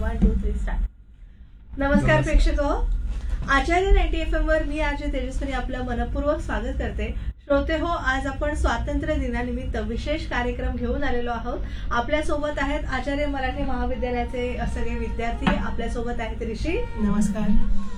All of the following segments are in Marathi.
1, 2, 3 स्टार्ट. नमस्कार प्रेक्षको, आचार्य 90 FM वर मी आजचे तेजस्विनी आपलं मनपूर्वक स्वागत करते. श्रोते हो, आज आपण स्वातंत्र्य दिनानिमित्त विशेष कार्यक्रम घेऊन आलेलो आहोत. आपल्यासोबत आहेत आचार्य मराठी महाविद्यालयाचे सगळे विद्यार्थी. आपल्यासोबत आहेत ऋषी, नमस्कार,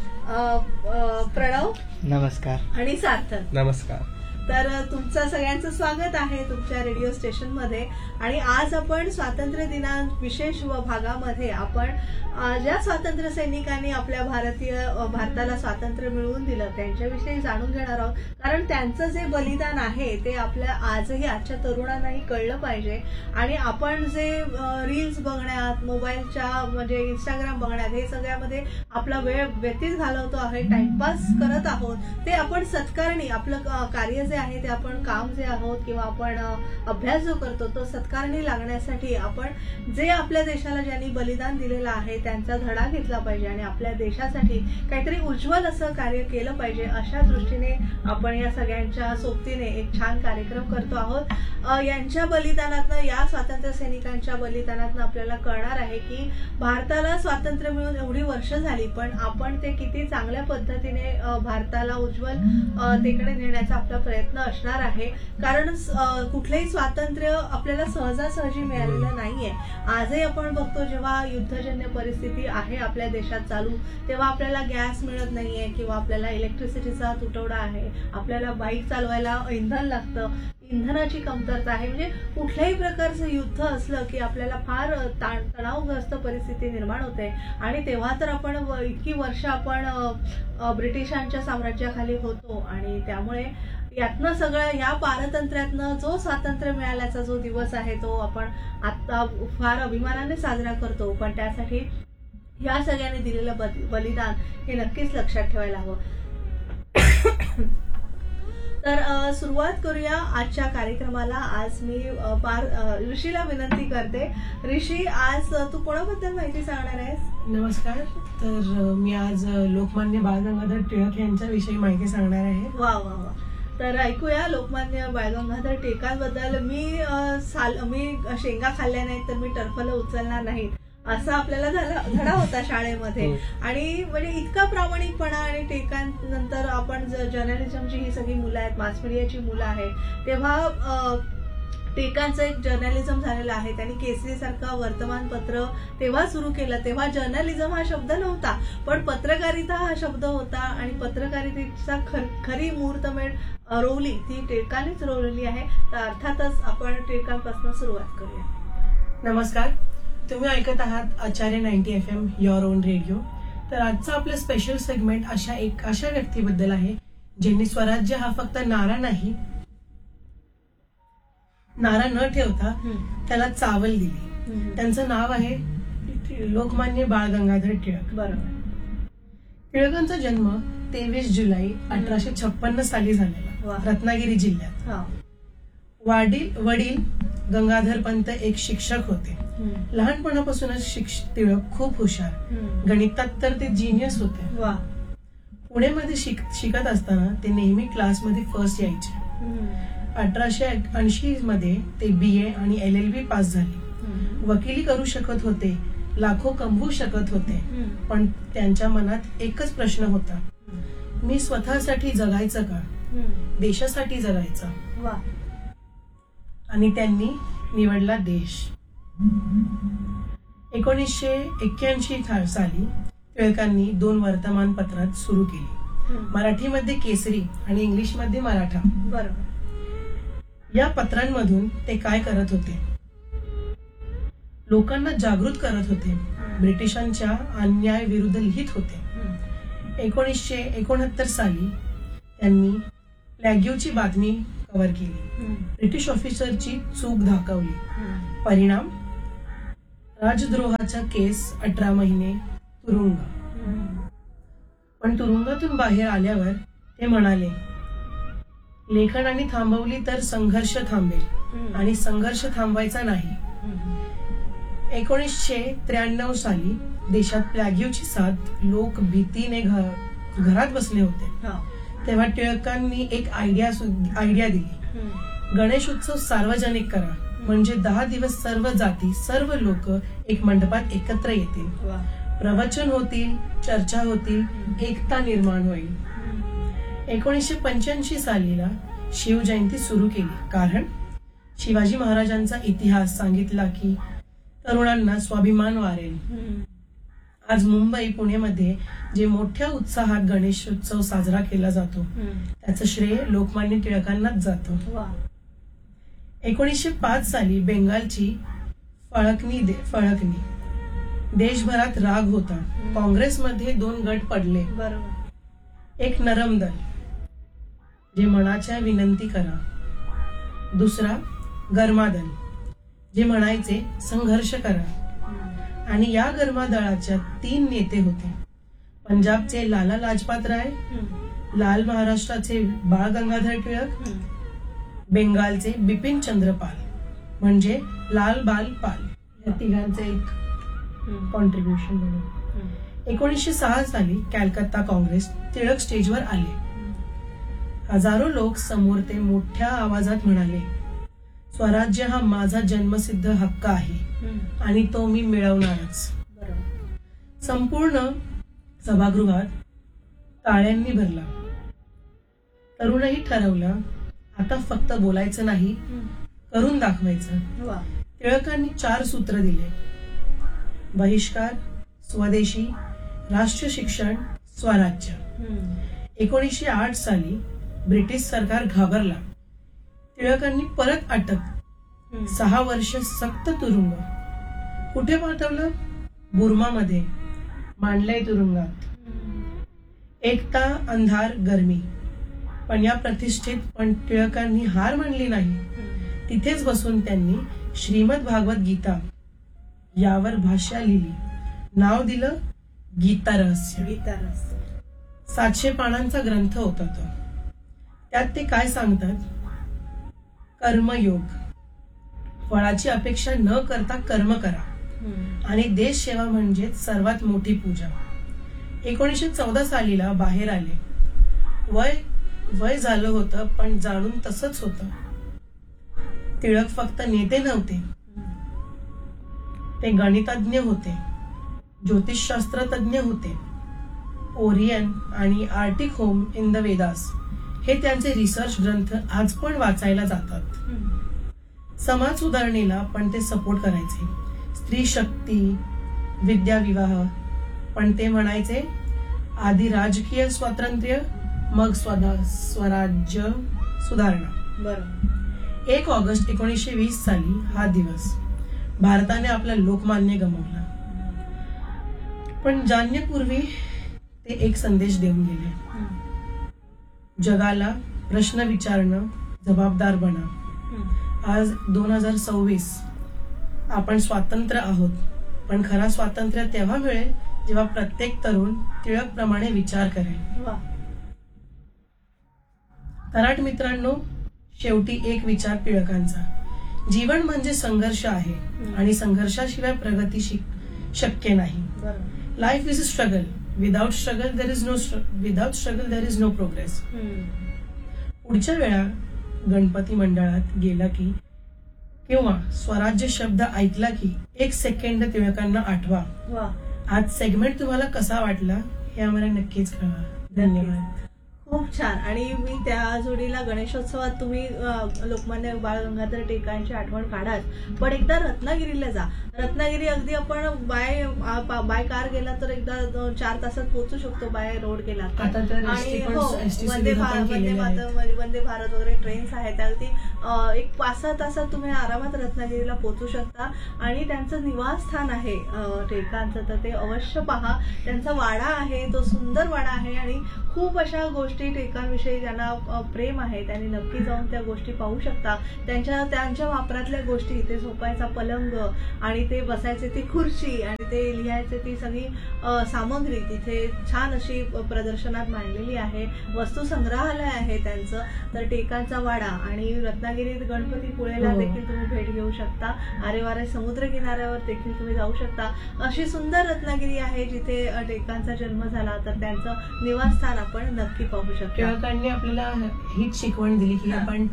प्रणव, नमस्कार, आणि सार्थक, नमस्कार. तर तुमचं सगळ्यांचं स्वागत आहे तुमच्या रेडिओ स्टेशनमध्ये. आणि आज आपण स्वातंत्र्य दिना विशेष भागामध्ये आपण ज्या स्वातंत्र्य सैनिकांनी आपल्या भारताला स्वातंत्र्य मिळवून दिलं त्यांच्याविषयी जाणून घेणार आहोत. कारण त्यांचं जे बलिदान आहे ते आपल्या आजच्या तरुणांनाही कळलं पाहिजे. आणि आपण जे रील्स बघण्यात, मोबाईलच्या म्हणजे इंस्टाग्राम बघण्यात, हे सगळ्यामध्ये आपला वेळ व्यतीत घालवतो आहे, टाइमपास करत आहोत, ते आपण सत्कारणी आपलं कार्य जे आहे ते आपण काम जे आहोत किंवा आपण अभ्यास जो करतो तो सत्कारणी लागण्यासाठी आपण जे आपल्या देशाला ज्यांनी बलिदान दिलेलं आहे त्यांचा धडा घेतला पाहिजे आणि आपल्या देशासाठी काहीतरी उज्ज्वल असं कार्य केलं पाहिजे. अशा दृष्टीने आपण या सगळ्यांच्या सोबतीने एक छान कार्यक्रम करतो आहोत. यांच्या बलिदानातनं, या स्वातंत्र्य सैनिकांच्या बलिदानातनं आपल्याला कळणार आहे की भारताला स्वातंत्र्य मिळून एवढी वर्ष झाली, पण आपण ते किती चांगल्या पद्धतीने भारताला उज्ज्वल तेकडे नेण्याचा आपला प्रयत्न असणार आहे. कारण कुठलंही स्वातंत्र्य आपल्याला सहजासहजी मिळालेलं नाहीये. आजही आपण बघतो, जेव्हा युद्धजन्य परिस्थिती आहे आपल्या देशात चालू, तेव्हा आपल्याला गॅस मिळत नाहीये किंवा आपल्याला इलेक्ट्रिसिटीचा तुटवडा आहे, आपल्याला बाईक चालवायला इंधन लागतं, इंधनाची कमतरता आहे. म्हणजे कुठल्याही प्रकारचं युद्ध असलं की आपल्याला फार तणावग्रस्त परिस्थिती निर्माण होते. आणि तेव्हा तर आपण इतकी वर्ष आपण ब्रिटिशांच्या साम्राज्याखाली होतो आणि त्यामुळे यातनं सगळं, या पारतंत्र्यातनं जो स्वातंत्र्य मिळाल्याचा जो दिवस आहे तो आपण आता फार अभिमानाने साजरा करतो. पण त्यासाठी या सगळ्यांनी दिलेलं बलिदान हे नक्कीच लक्षात ठेवायला हवं. तर सुरुवात करूया आजच्या कार्यक्रमाला. आज मी ऋषीला विनंती करते. ऋषी, आज तू कोणाबद्दल माहिती सांगणार आहेस? नमस्कार. तर मी आज लोकमान्य बाळ गंगाधर टिळक यांच्याविषयी माहिती सांगणार आहे. वा वा वा. तर ऐकूया लोकमान्य बाळ गंगाधर टिळकांबद्दल. मी शेंगा खाल्ल्या नाहीत तर मी टरफलं उचलणार नाहीत, असा आपल्याला धडा होता शाळेमध्ये. आणि म्हणजे इतका प्रामाणिकपणा. आणि टिळकांनंतर आपण जर्नलिझमची ही सगळी मुलं आहेत, मास मीडियाची मुलं आहेत, तेव्हा टिळकांचं एक जर्नलिझम झालेलं आहे. त्यांनी केसरी सारखं वर्तमानपत्र तेव्हा सुरू केलं. तेव्हा जर्नलिझम हा शब्द नव्हता, पण पत्रकारिता हा शब्द होता. आणि पत्रकारितेचा खरी मुहूर्तमेढ रोवली ती टिळकांनीच रोवलेली आहे. तर अर्थातच आपण टिळकांपासून सुरुवात करूया. नमस्कार, तुम्ही ऐकत आहात आचार्य 90 FM, युअर ओन रेडिओ. तर आजचा आपलं स्पेशल सेगमेंट अशा व्यक्तीबद्दल आहे ज्यांनी स्वराज्य हा फक्त नारा न ठेवता त्याला चावल दिली. त्यांचं नाव आहे लोकमान्य बाळ गंगाधर टिळक. बरोबर. टिळकांचा जन्म 23 जुलै 1856 साली झालेला, रत्नागिरी जिल्ह्यात. वडील गंगाधर पंत एक शिक्षक होते. लहानपणापासूनच टिळक खूप हुशार, गणितात तर ते जिनियस होते. पुण्यामध्ये शिकत असताना ते नेहमी क्लासमध्ये फर्स्ट यायचे. 1880 मध्ये ते BA आणि LLB पास झाले. वकिली करू शकत होते, लाखो कमवू शकत होते. पण त्यांच्या मनात एकच प्रश्न होता, मी स्वतःसाठी जगायचं का, देशासाठी जगायचं? आणि त्यांनी निवडला देश. 1981 साली टिळकांनी 2 वर्तमानपत्रात सुरू केली. मराठीमध्ये केसरी आणि इंग्लिशमध्ये मराठा. बरोबर. या पत्रांमधून ते काय करत होते? लोकांना जागृत करत होते, ब्रिटिशांच्या अन्याय विरुद्ध लिहित होते. 1969 साली त्यांनी प्लॅग्यूची बातमी कव्हर केली. ब्रिटिश ऑफिसरची चूक दाखवली. परिणाम, राजद्रोहाचा केस, 18 महिने तुरुंग. पण तुरुंगातून बाहेर आल्यावर ते म्हणाले, लेखनाने थांबवली तर संघर्ष थांबेल आणि संघर्ष थांबवायचा नाही. 1993 साली देशात प्लॅग्यूची साथ, लोक भीतीने घरात बसले होते. तेव्हा टिळकांनी एक आयडिया दिली, गणेश उत्सव सार्वजनिक करा. म्हणजे 10 दिवस सर्व जाती सर्व लोक एक मंडपात एकत्र येतील, प्रवचन होतील, चर्चा होतील, एकता निर्माण होईल. 1985 सालीला शिवजयंती सुरू केली, कारण शिवाजी महाराजांचा इतिहास सांगितला की तरुणांना स्वाभिमान वारेल. आज मुंबई पुणेमध्ये जे मोठ्या उत्साहात गणेशोत्सव साजरा केला जातो त्याचं श्रेय लोकमान्य टिळकांनाच जातं. 1905 साली बेंगालची फळकणी देशभरात राग होता. काँग्रेसमध्ये 2 गट पडले. एक नरम दल जे मनाच्या विनंती करा, दुसरा गरमादल जे म्हणायचे संघर्ष करा. आणि या गरमादळाच्या 3 नेते होते. पंजाबचे लाला लाजपत राय, लाल महाराष्ट्राचे बाळ गंगाधर टिळक, बेंगालचे बिपिन चंद्र पाल म्हणजे लाल बाल पाल. या तिघांचे एक कॉन्ट्रीब्युशन म्हणून 1906 साली कॅलकत्ता काँग्रेस टिळक स्टेजवर आले. हजारो लोक समोर ते मोठ्या आवाजात म्हणाले, स्वराज्य हा माझा जन्मसिद्ध हक्क आहे आणि तो मी मिळवणारच. संपूर्ण सभागृहात टाळ्यांनी भरला. तरुणही ठरवलं, आता फक्त बोलायचं नाही, करून दाखवायचं. टिळकांनी 4 सूत्र दिले: बहिष्कार, स्वदेशी, राष्ट्र शिक्षण, स्वराज्य. 1908 साली ब्रिटिश सरकार घाबरला. टिळकांनी परत अटक, 6 वर्ष सक्त तुरुंग. कुठे पाठवलं? बुर्मामध्ये मांडलंय तुरुंगात. एकता, अंधार, गरमी. पण या प्रतिष्ठेत पण टिळकांनी हार मानली नाही. तिथेच बसून त्यांनी श्रीमद भागवत गीता यावर भाष्य लिहिली. नाव दिलं गीता रहस्य. 700 पानांचा ग्रंथ होता तो. त्यात ते काय सांगतात? कर्मयोग, फळाची अपेक्षा न करता कर्म करा. आणि देश सेवा म्हणजे सर्वात मोठी पूजा. 1914 सालीला बाहेर आले. वय झालं होतं पण जाणून तसंच होतं. टिळक फक्त नेते नव्हते, ते गणितज्ञ होते, ज्योतिषशास्त्र तज्ञ होते. ओरियन आणि Arctic home in the Vedas हे त्यांचे रिसर्च ग्रंथ आज पण वाचायला जातात. समाज सुधारणेला पण ते सपोर्ट करायचे. स्त्री शक्ती, विद्याविवाह. पण ते म्हणायचे आधी राजकीय स्वातंत्र्य, मग स्वराज्य सुधारणा. 1 ऑगस्ट 1920 साली हा दिवस भारताने आपला लोकमान्य गमावला. पण जाण्यापूर्वी ते एक संदेश देऊन गेले: जगाला प्रश्न विचारणं, जबाबदार बना. आज 2026 आपण स्वतंत्र आहोत, पण खरा स्वातंत्र्य तेव्हा मिळेल जेव्हा प्रत्येक तरुण टिळक प्रमाणे विचार करेल. कराड मित्रांनो, शेवटी एक विचार टिळकांचा: जीवन म्हणजे संघर्ष आहे आणि संघर्षाशिवाय प्रगती शक्य नाही. Life is a struggle. Without struggle there is no progress. पुढच्या वेळा गणपती मंडळात गेला की किंवा स्वराज्य शब्द ऐकला की 1 सेकंड टिळकांना आठवा. आज सेगमेंट तुम्हाला कसा वाटला हे आम्हाला नक्कीच कळवा. धन्यवाद. खूप छान. आणि मी त्या जोडीला गणेशोत्सवात तुम्ही लोकमान्य बाळ गंगाधर टिळकांची आठवण काढाच, पण एकदा रत्नागिरीला जा. रत्नागिरी अगदी आपण बाय कार गेला तर एकदा 4 तासात पोहोचू शकतो, बाय रोड गेला. आणि वंदे भारत वगैरे ट्रेन्स आहेत, अगदी 1-5-6 तासात तुम्ही आरामात रत्नागिरीला पोहोचू शकता. आणि त्यांचं निवासस्थान आहे टिळकांचं, तर ते अवश्य पहा. त्यांचा वाडा आहे, तो सुंदर वाडा आहे आणि खूप अशा गोष्टी टिळकांविषयी ज्यांना प्रेम आहे त्यांनी नक्की जाऊन त्या गोष्टी पाहू शकता. त्यांच्या वापरातल्या गोष्टी, ते झोपायचा पलंग आणि ते बसायचे ती खुर्ची आणि ते लिहायचे ती सगळी सामग्री तिथे छान अशी प्रदर्शनात मांडलेली आहे. वस्तू संग्रहालय आहे त्यांचं. तर टिळकांचा वाडा आणि रत्नागिरीत गणपतीपुळेला देखील तुम्ही भेट घेऊ शकता. आरेवारे समुद्र किनाऱ्यावर देखील तुम्ही जाऊ शकता. अशी सुंदर रत्नागिरी आहे जिथे टिळकांचा जन्म झाला. तर त्यांचं निवासस्थान आपण नक्की पाहू शकतो. टिळकांनी आपल्याला हीच शिकवण दिली की आपण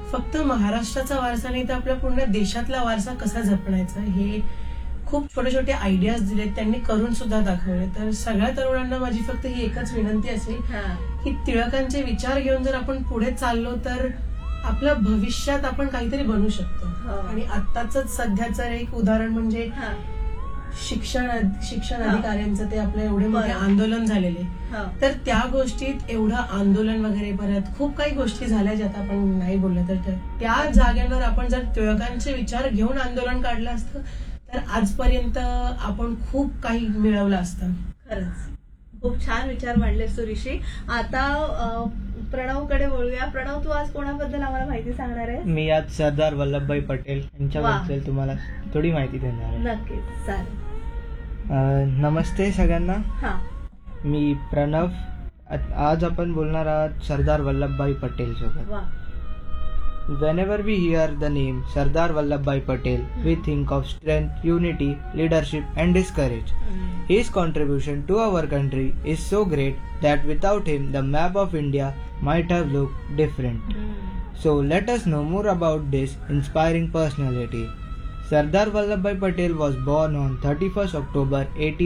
फक्त महाराष्ट्राचा वारसा नाही तर आपल्या पूर्ण देशातला वारसा कसा जपण्याचा हे खूप छोटे छोटे आयडियाज दिलेत त्यांनी, करून सुद्धा दाखवले. तर सगळ्या तरुणांना माझी फक्त ही एकच विनंती असेल की टिळकांचे विचार घेऊन जर आपण पुढे चाललो तर आपल्या भविष्यात आपण काहीतरी बनू शकतो. आणि आत्ताच सध्याचं एक उदाहरण म्हणजे शिक्षण अधिकाऱ्यांचं ते आपलं एवढे मोठे आंदोलन झालेले, तर त्या गोष्टीत एवढं आंदोलन वगैरे परत खूप काही गोष्टी झाल्या ज्यात आपण नाही बोललं तर त्या जागेवर आपण जर टिळकांचे विचार घेऊन आंदोलन काढलं असतं तर आजपर्यंत आपण खूप काही मिळवलं असतं. खरंच खूप छान विचार मांडले सुरिशी. आता प्रणवकडे बोलूया. प्रणव, तू आज कोणाबद्दल आम्हाला माहिती सांगणार आहे? मी आज सरदार वल्लभभाई पटेल यांच्याबद्दल तुम्हाला थोडी माहिती देणार आहे. नक्कीच, चालेल. नमस्ते सगळ्यांना, मी प्रणव. आज आपण बोलणार आहोत सरदार वल्लभभाई पटेल सोबत. Whenever we hear the name Sardar Vallabhbhai Patel, we think of strength, unity, leadership and his courage. His contribution to our country is so great that without him the map of India might have looked different. So let us know more about this inspiring personality. Sardar Vallabhbhai Patel was born on 31st October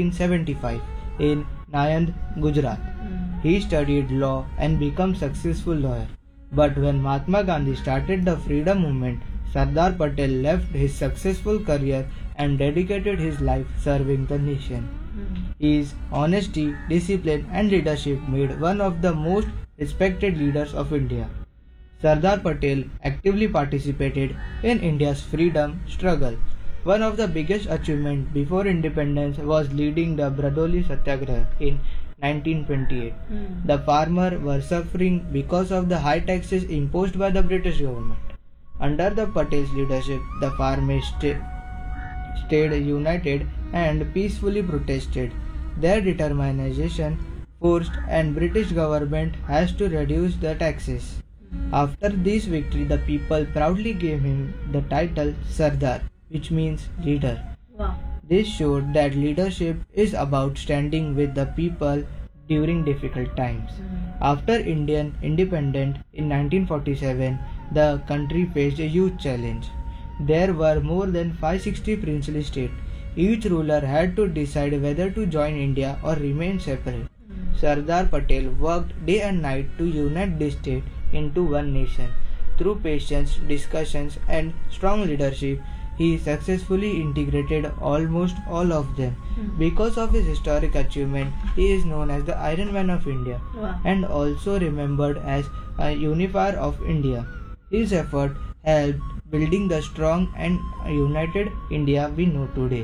1875 in Nayand, Gujarat. He studied law and became successful lawyer. But when Mahatma Gandhi started the freedom movement, Sardar Patel left his successful career and dedicated his life serving the nation. His honesty, discipline and leadership made one of the most respected leaders of India. Sardar Patel actively participated in India's freedom struggle. One of the biggest achievements before independence was leading the Bardoli Satyagraha in 1928. The farmers were suffering because of the high taxes imposed by the British government. Under the Patel's leadership, the farmers stayed united and peacefully protested. Their determination forced and British government has to reduce the taxes. After this victory, the people proudly gave him the title Sardar, which means leader. Wow. This showed that leadership is about standing with the people during difficult times. After Indian independence in 1947, the country faced a huge challenge. There were more than 560 princely states. Each ruler had to decide whether to join India or remain separate. Sardar Patel worked day and night to unite this state into one nation. Through patience, discussions, and strong leadership, he successfully integrated almost all of them. Because of his historic achievement, he is known as the Iron Man of India and also remembered as a unifier of India. His effort helped building the strong and united India we know today.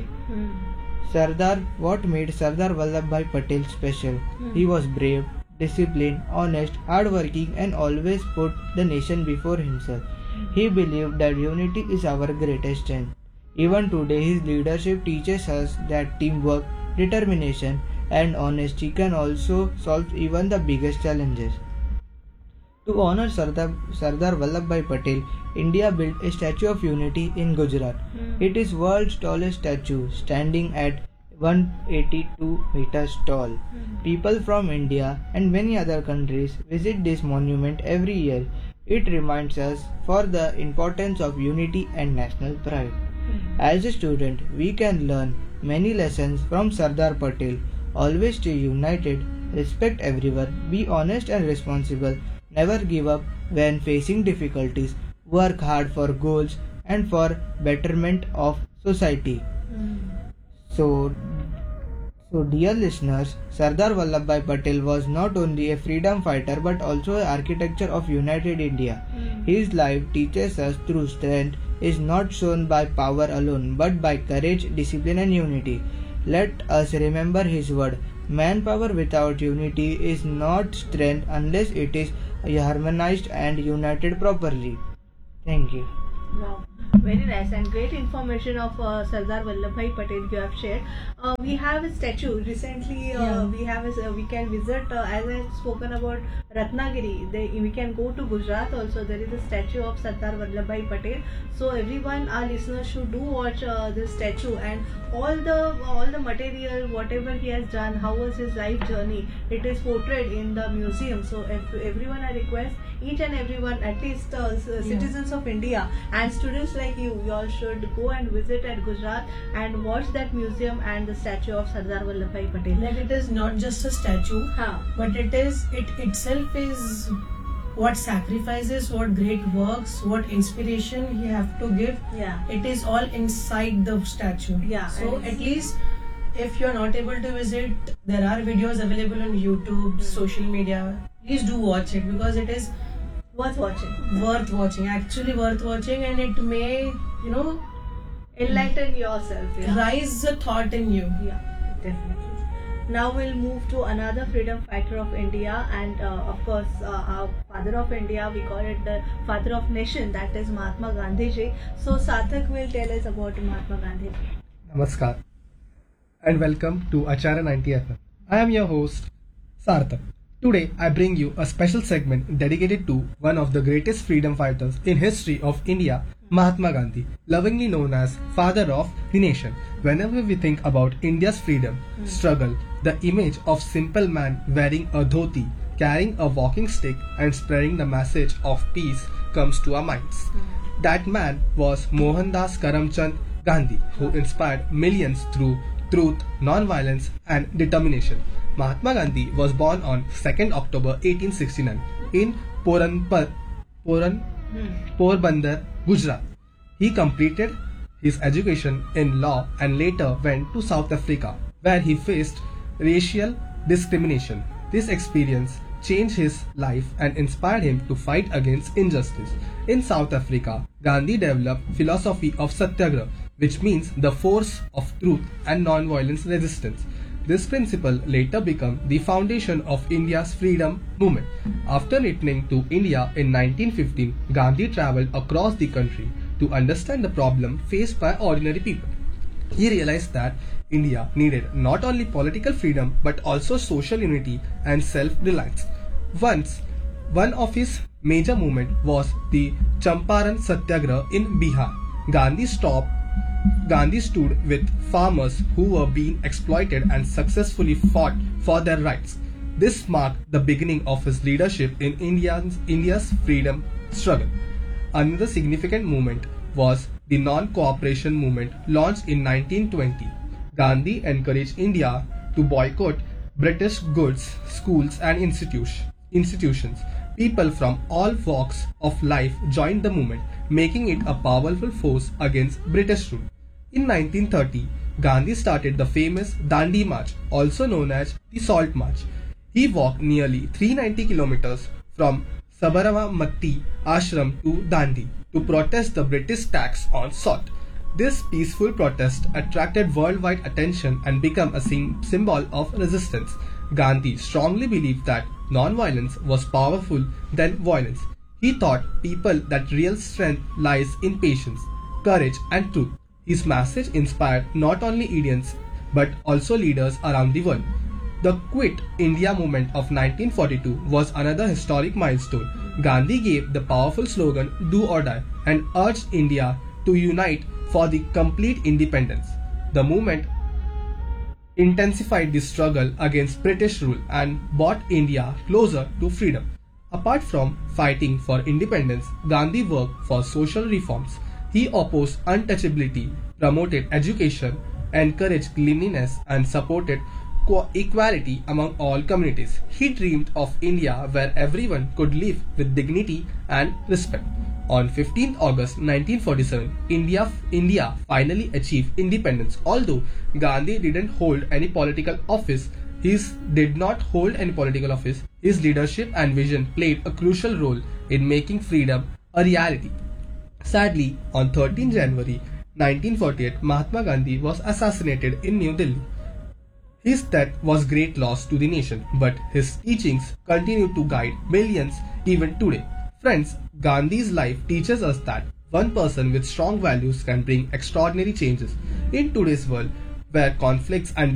What made Sardar Vallabhbhai Patel special? He was brave, disciplined, honest, hardworking and always put the nation before himself. He believed that unity is our greatest strength. Even today, his leadership teaches us that teamwork, determination, and honesty can also solve even the biggest challenges. To honor Sardar Vallabhbhai Patel, India built a Statue of Unity in Gujarat. It is world's tallest statue, standing at 182 meters tall. People from India and many other countries visit this monument every year. It reminds us for the importance of unity and national pride. As a student, we can learn many lessons from Sardar Patel. Always stay united, respect everyone, be honest and responsible, never give up when facing difficulties, work hard for goals and for betterment of society. So dear listeners, Sardar Vallabhbhai Patel was not only a freedom fighter but also an architecture of united India. His life teaches us true strength is not shown by power alone but by courage, discipline and unity. Let us remember his word, manpower without unity is not strength unless it is harmonized and united properly. Thank you. Wow. Very nice and great information of Sardar Vallabhbhai Patel you have shared. We have a statue recently. We can visit as I spoken about Ratnagiri. We can go to Gujarat also. There is a statue of Sardar Vallabhbhai Patel. So everyone, our listeners should do watch this statue and all the material, whatever he has done, how was his life journey. It is portrayed in the museum. So if everyone, I request each and everyone, at least citizens of India and students like you all should go and visit at Gujarat and watch that museum and the statue of Sardar Vallabhbhai Patel. Like, it is not just a statue, but it itself is what sacrifices, what great works, what inspiration he have to give. Yeah. It is all inside the statue. Yeah. So at least if you are not able to visit, there are videos available on YouTube, social media. Please do watch it, because it is worth watching. Worth watching, actually worth watching, and it may, enlighten yourself. Yeah. Rise a thought in you. Yeah, definitely. Now we'll move to another freedom fighter of India, and of course our father of India, we call it the father of nation, that is Mahatma Gandhi ji. So Sarthak will tell us about Mahatma Gandhi ji. Namaskar and welcome to Acharya 90 FM. I am your host Sarthak. Today I bring you a special segment dedicated to one of the greatest freedom fighters in history of India, Mahatma Gandhi, lovingly known as Father of the Nation. Whenever we think about India's freedom struggle, the image of simple man wearing a dhoti, carrying a walking stick and spreading the message of peace comes to our minds. That man was Mohandas Karamchand Gandhi, who inspired millions through truth, non-violence and determination. Mahatma Gandhi was born on 2nd October 1869 in Porbandar, Gujarat. He completed his education in law and later went to South Africa, where he faced racial discrimination. This experience changed his life and inspired him to fight against injustice. In South Africa, Gandhi developed philosophy of Satyagraha, which means the force of truth and non-violence resistance. This principle later became the foundation of India's freedom movement. After returning to India in 1915, Gandhi traveled across the country to understand the problem faced by ordinary people. He realized that India needed not only political freedom but also social unity and self-reliance. One of his major movements was the Champaran Satyagraha in Bihar. Gandhi stood with farmers who were being exploited and successfully fought for their rights. This marked the beginning of his leadership in India's freedom struggle. Another significant movement was the non-cooperation movement launched in 1920. Gandhi encouraged India to boycott British goods, schools and institutions. People from all walks of life joined the movement, making it a powerful force against British rule. In 1930, Gandhi started the famous Dandi March, also known as the Salt March. He walked nearly 390 kilometers from Sabarmati Ashram to Dandi to protest the British tax on salt. This peaceful protest attracted worldwide attention and became a symbol of resistance. Gandhi strongly believed that non-violence was powerful than violence. He taught people that real strength lies in patience, courage and truth. His message inspired not only Indians but also leaders around the world. The Quit India movement of 1942 was another historic milestone. Gandhi gave the powerful slogan "Do or Die" and urged India to unite for the complete independence. The movement intensified the struggle against British rule and brought India closer to freedom. Apart from fighting for independence, Gandhi worked for social reforms. He opposed untouchability, promoted education, encouraged cleanliness, and supported equality among all communities. He dreamed of India where everyone could live with dignity and respect. On 15th August 1947, India finally achieved independence. Although Gandhi didn't hold any political office, his leadership and vision played a crucial role in making freedom a reality. Sadly, on 13 January 1948, Mahatma Gandhi was assassinated in New Delhi. His death was great loss to the nation, but his teachings continue to guide millions even today. Friends, Gandhi's life teaches us that one person with strong values can bring extraordinary changes. In today's world, where conflicts and